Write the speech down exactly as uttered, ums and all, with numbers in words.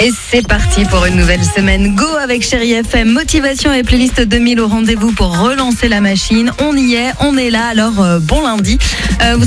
Et c'est parti pour une nouvelle semaine. Go avec Chérie F M. Motivation et playlist deux mille au rendez-vous pour relancer la machine. On y est, on est là. Alors, euh, bon lundi. Euh, vous